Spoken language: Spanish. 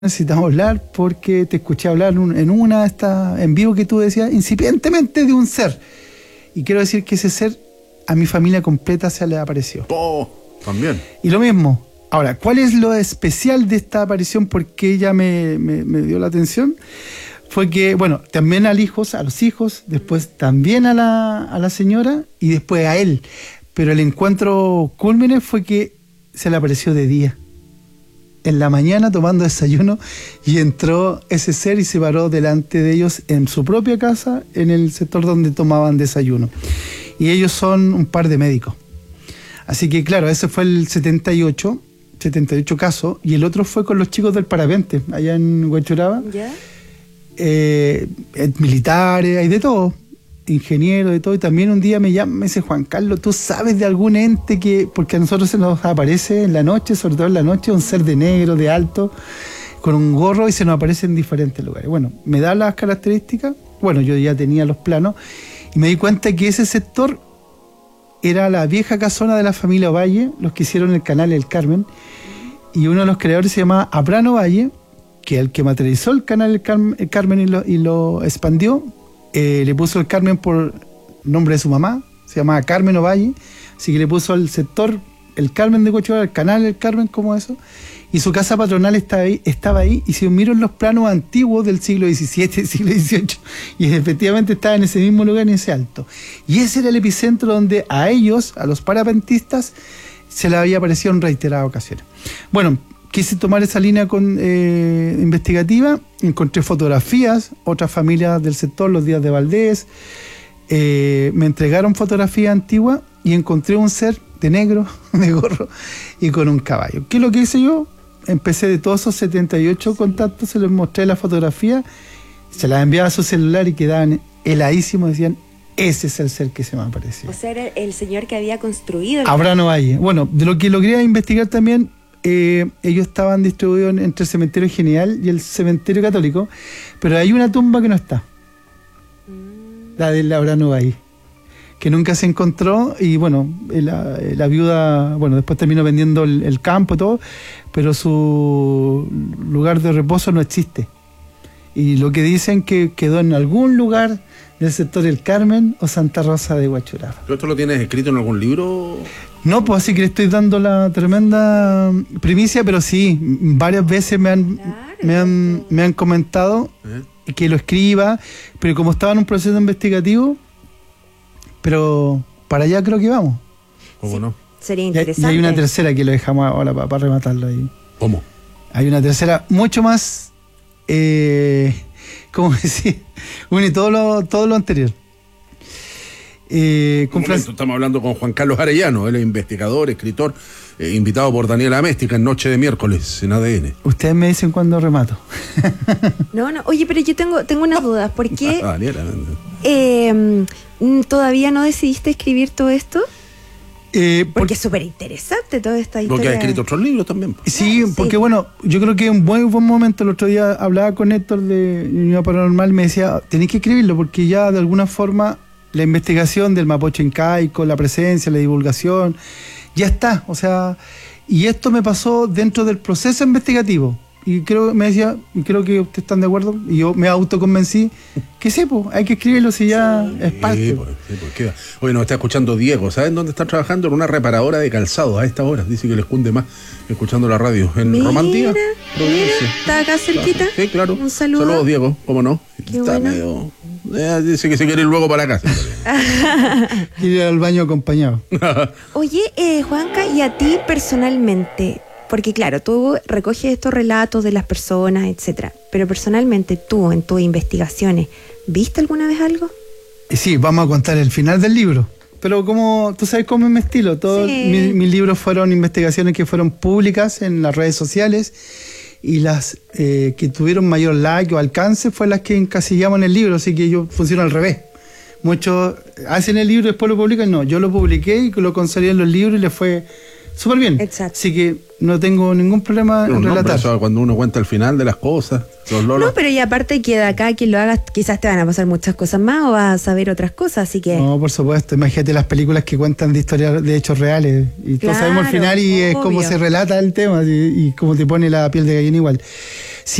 necesitamos hablar porque te escuché hablar en vivo que tú decías incipientemente de un ser. Y quiero decir que ese ser a mi familia completa se le apareció. Oh, también. Y lo mismo. Ahora, ¿cuál es lo especial de esta aparición? Porque ella me dio la atención. Fue que, bueno, también a los hijos, después también a la señora y después a él. Pero el encuentro culmine fue que se le apareció de día. En la mañana tomando desayuno y entró ese ser y se paró delante de ellos en su propia casa, en el sector donde tomaban desayuno. Y ellos son un par de médicos. Así que claro, ese fue el 78 casos, y el otro fue con los chicos del parapente, allá en Huachuraba. ¿Ya? Militares, hay de todo, ingenieros, de todo. Y también un día me llama, me dice: Juan Carlos, ¿tú sabes de algún ente que, porque a nosotros se nos aparece en la noche, sobre todo en la noche, un ser de negro, de alto, con un gorro, y se nos aparece en diferentes lugares? Bueno, me da las características. Bueno, yo ya tenía los planos y me di cuenta que ese sector era la vieja casona de la familia Ovalle, los que hicieron el canal El Carmen, y uno de los creadores se llamaba Abraham Ovalle, que el que materializó el canal El Carmen y lo expandió. Le puso el Carmen por nombre de su mamá, se llamaba Carmen Ovalle, así que le puso al sector El Carmen de Huachuraba, el canal El Carmen, como eso, y su casa patronal estaba ahí, y si miro en los planos antiguos del siglo XVII, siglo XVIII, y efectivamente estaba en ese mismo lugar, en ese alto. Y ese era el epicentro donde a ellos, a los parapentistas, se les había aparecido en reiteradas ocasiones. Bueno, quise tomar esa línea investigativa, encontré fotografías, otras familias del sector, los Díaz de Valdés, me entregaron fotografías antiguas y encontré un ser de negro, de gorro y con un caballo. ¿Qué es lo que hice yo? Empecé de todos esos 78 contactos, se les mostré la fotografía, se las enviaba a su celular y quedaban heladísimos, decían: ese es el ser que se me apareció. O sea, era el señor que había construido Abraham Ovalle. Bueno, de lo que logré investigar también, ellos estaban distribuidos entre el cementerio General y el cementerio católico, pero hay una tumba que no está, la de Abraham Ovalle, que nunca se encontró. Y bueno, la viuda, bueno, después terminó vendiendo el campo y todo, pero su lugar de reposo no existe, y lo que dicen que quedó en algún lugar del sector El Carmen o Santa Rosa de Huachuraba. ¿Pero esto lo tienes escrito en algún libro? No, pues así que le estoy dando la tremenda primicia, pero sí, varias veces me han comentado que lo escriba, pero como estaba en un proceso investigativo, pero para allá creo que vamos. ¿Cómo Sí, no? sería Y interesante. hay una tercera que lo dejamos ahora para rematarlo ahí. ¿Cómo? Hay una tercera mucho más, ¿cómo decir? Une todo lo anterior. Estamos hablando con Juan Carlos Arellano, él es investigador, escritor, invitado por Daniela Améstica en Noche de Miércoles en ADN. Ustedes me dicen cuando remato. No, oye, pero yo tengo unas dudas. ¿Por qué Daniela. todavía no decidiste escribir todo esto? Porque Porque es súper interesante toda esta Porque historia. ha escrito otros libros también. sí, Sí. porque bueno, yo creo que un buen momento. El otro día hablaba con Héctor de Unidad Paranormal y me decía: tenéis que escribirlo porque ya de alguna forma la investigación del mapocho incaico, la presencia, la divulgación, ya está. O sea, y esto me pasó dentro del proceso investigativo. Y me decía, y creo que ustedes están de acuerdo, y yo me autoconvencí que sí, pues, hay que escribirlo si ya es parte. Sí, pues queda. Oye, nos está escuchando Diego. ¿Saben dónde están trabajando? En una reparadora de calzado a esta hora. Dice que les cunde más escuchando la radio. En Mira, Romandía, mira, Providencia. está acá cerquita. Sí, claro. Un saludo. Saludos, Diego. ¿Cómo no? Qué Está bueno. medio... dice que se quiere ir luego para la casa. Ir al baño acompañado. Oye, Juanca, ¿y a ti personalmente? Porque claro, tú recoges estos relatos de las personas, etcétera, pero personalmente tú, en tus investigaciones, ¿viste alguna vez algo? Sí, vamos a contar el final del libro. Pero como tú sabes cómo es mi estilo, todos Sí. mis libros fueron investigaciones que fueron públicas en las redes sociales, y las que tuvieron mayor like o alcance fue las que encasillamos en el libro, así que yo funciono al revés. Muchos hacen el libro y después lo publican. No, yo lo publiqué y lo consolidé en los libros y le fue súper bien. Exacto. Así que no tengo ningún problema en relatar. Eso, cuando uno cuenta el final de las cosas, los lolos. No, pero y aparte que de acá quien lo hagas, quizás te van a pasar muchas cosas más o vas a saber otras cosas, así que... No, por supuesto. Imagínate las películas que cuentan de historias, de hechos reales. Y todos sabemos el final y es obvio. cómo se relata el tema y cómo te pone la piel de gallina igual.